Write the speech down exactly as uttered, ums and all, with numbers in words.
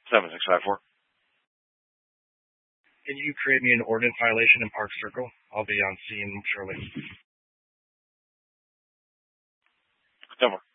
seven six five four. Can you create me an ordinance violation in Park Circle? I'll be on scene shortly. Denver.